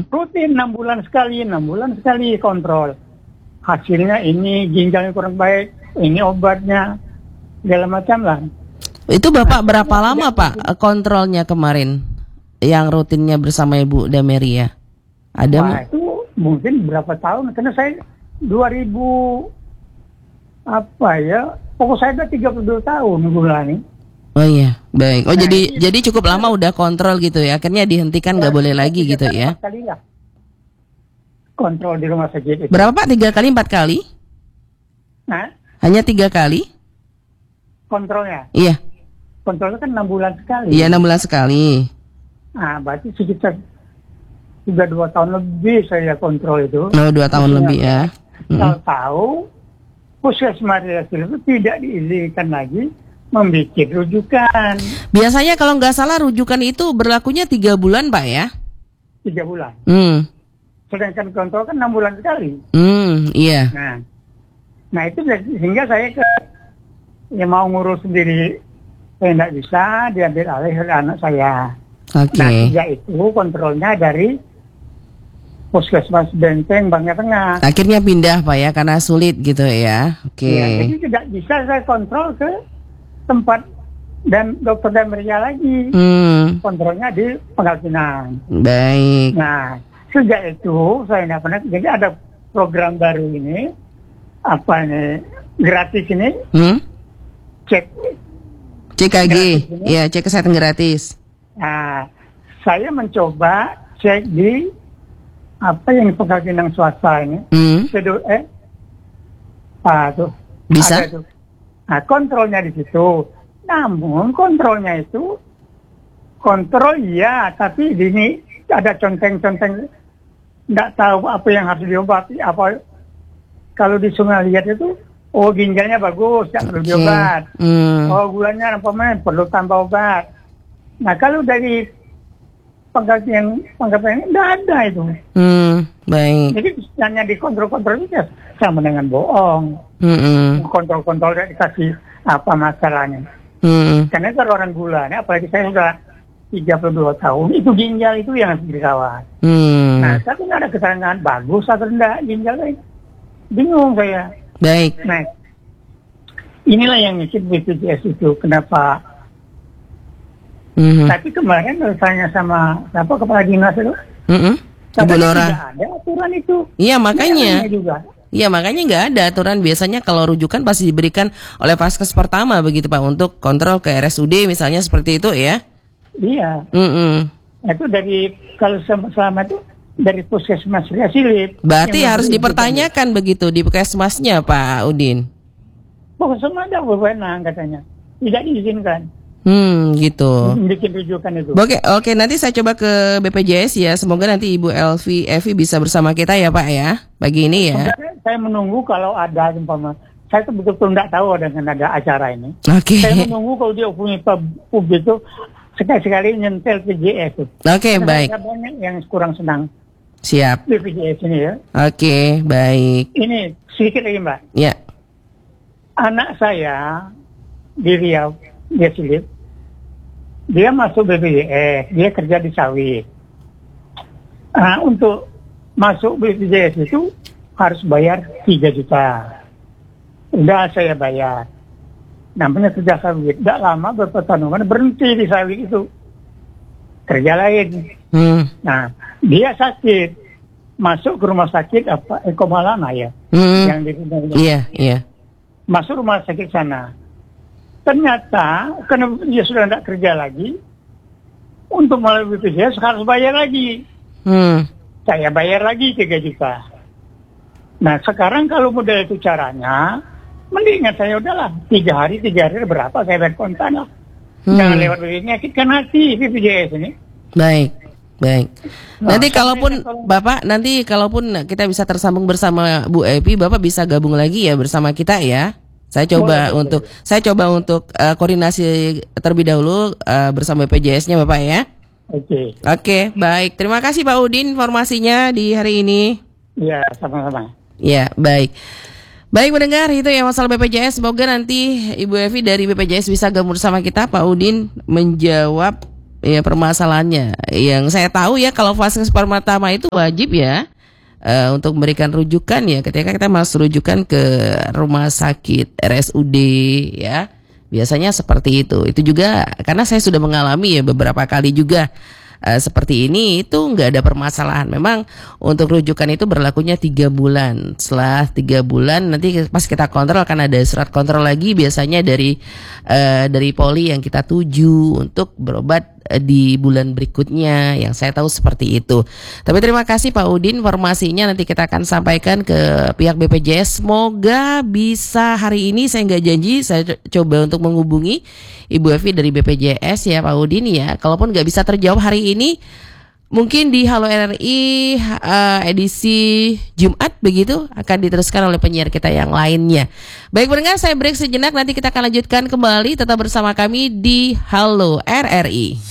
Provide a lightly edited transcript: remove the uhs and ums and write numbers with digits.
Rutin 6 bulan sekali kontrol. Hasilnya ini ginjalnya kurang baik, ini obatnya, segala macam lah. Itu Bapak berapa lama Pak kontrolnya kemarin yang rutinnya bersama Ibu Dameria? Wah, itu mungkin berapa tahun, karena saya 2000 pokok saya udah 32 tahun bulan ini. Oh iya, baik. Oh jadi cukup lama udah kontrol gitu ya. Akhirnya dihentikan nggak boleh lagi gitu ya. Kali lah kontrol di rumah sakit itu. Berapa Pak? 3 kali, 4 kali? Nah, Hanya 3 kali? kontrolnya. Iya. Kontrolnya kan 6 bulan sekali. Iya, 6 bulan sekali. Nah, berarti sekitar 2 tahun lebih saya kontrol itu. Oh, 2 tahun lebih ya. Tahu puskesmas itu tidak diizinkan lagi membuat rujukan. Biasanya kalau nggak salah rujukan itu berlakunya 3 bulan Pak ya? 3 bulan. Sedangkan kontrol kan 6 bulan sekali. Iya. Nah itu sehingga saya mau ngurus sendiri, saya tidak bisa, diambil alih oleh anak saya. Oke. Nah sejak itu kontrolnya dari Puskesmas Benteng Bangka Tengah. Akhirnya pindah Pak ya karena sulit gitu ya. Oke. Ya, jadi tidak bisa saya kontrol ke tempat dan dokter Dameria lagi. Kontrolnya di Pangkal Pinang. Baik. Nah sejak itu saya tidak pernah. Jadi ada program baru ini, gratis ini, cek CKG, ya cek kesehatan gratis. Nah, saya mencoba cek di yang Pangkal Pinang swasta ini, bisa? Ada tuh. Nah, kontrolnya di situ. Namun kontrolnya itu kontrol ya, tapi ini ada conteng-conteng, nggak tahu apa yang harus diobati. Kalau di Sungai Liat itu, ginjalnya bagus, nggak perlu diobat. Gulanya perlu tambah obat. Nah, kalau dari Pangkal Pinang ini nggak ada itu. Baik. Jadi hanya dikontrol-kontrol itu sama dengan bohong. Kontrol-kontrol dan dikasih apa masalahnya. Karena kalau orang gula, apalagi saya sudah 32 tahun, itu ginjal itu yang harus dirawat. Nah, tapi nggak ada keterangan bagus atau enggak ginjal ini. Bingung saya. Baik. Nah, inilah yang ngikut BPJS itu. Kenapa? Tapi kemarin tanya sama kepala dinas itu, Ibu Lora. Tidak ada aturan itu. Iya makanya. Iya makanya nggak ada aturan. Biasanya kalau rujukan pasti diberikan oleh Vaskes pertama begitu Pak untuk kontrol ke RSUD misalnya seperti itu ya. Iya. Itu dari kalau selama itu dari Puskesmas Silip. Berarti harus dipertanyakan begitu di Puskesmasnya Pak Udin. Puskesmas ada wewenang katanya. Tidak diizinkan. Gitu. Bikin rujukan itu. Oke, nanti saya coba ke BPJS ya. Semoga nanti Ibu Evi bisa bersama kita ya Pak ya. Pagi ini ya. Saya menunggu kalau ada umpama. Saya tuh betul-betul tidak tahu dengan ada acara ini. Oke. Saya menunggu kalau dia punya pub itu sekali-sekali nyentel BPJS itu. Oke, baik. Banyak yang kurang senang. Siap. BPJS ini ya. Oke, baik. Ini sedikit lagi Mbak. Ya. Anak saya di Riau, dia Silip. Dia masuk BPJS, dia kerja di sawit. Untuk masuk BPJS itu harus bayar 3 juta. Udah saya bayar. Namanya kerja sawit. Tidak lama berpertandungan berhenti di sawit itu. Kerja lain. Nah, dia sakit. Masuk ke rumah sakit Eko Malana ya. Yang di Iya. Masuk rumah sakit sana. Ternyata karena dia sudah tidak kerja lagi, untuk melalui BPJS harus bayar lagi. Saya bayar lagi 3 juta. Nah sekarang kalau model itu caranya, mendingan saya udahlah 3 hari berapa saya bayar kontan lah. Jangan lewat menyakitkan hati BPJS ini. Baik. Nanti kalaupun Bapak, kalaupun kita bisa tersambung bersama Bu Evi, Bapak bisa gabung lagi ya bersama kita ya. Saya coba untuk koordinasi terlebih dahulu bersama BPJS-nya Bapak ya. Oke, baik. Terima kasih Pak Udin informasinya di hari ini. Iya, sama-sama. Ya, baik. Baik mendengar itu ya masalah BPJS. Semoga nanti Ibu Evi dari BPJS bisa gabung bersama kita Pak Udin menjawab ya permasalahannya. Yang saya tahu ya kalau fase pertama itu wajib ya untuk memberikan rujukan ya ketika kita masuk rujukan ke rumah sakit RSUD ya. Biasanya seperti itu. Itu juga karena saya sudah mengalami ya beberapa kali juga seperti ini, itu nggak ada permasalahan. Memang untuk rujukan itu berlakunya 3 bulan. Setelah 3 bulan nanti pas kita kontrol kan ada surat kontrol lagi biasanya dari poli yang kita tuju untuk berobat di bulan berikutnya, yang saya tahu seperti itu. Tapi terima kasih Pak Udin, informasinya nanti kita akan sampaikan ke pihak BPJS. Semoga bisa hari ini, saya nggak janji, saya coba untuk menghubungi Ibu Evi dari BPJS ya Pak Udin ya. Kalaupun nggak bisa terjawab hari ini, mungkin di Halo RRI edisi Jumat begitu akan diteruskan oleh penyiar kita yang lainnya. Baik pendengar, saya break sejenak, nanti kita akan lanjutkan kembali, tetap bersama kami di Halo RRI.